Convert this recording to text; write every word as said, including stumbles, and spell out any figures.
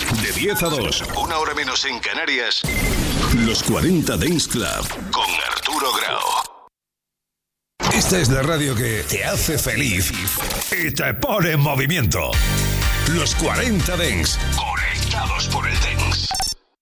De diez a dos, una hora menos en Canarias. Los cuarenta Dance Club con Arturo Grau. Esta es la radio que te hace feliz y te pone en movimiento. Los cuarenta Dance. Conectados por el Dance.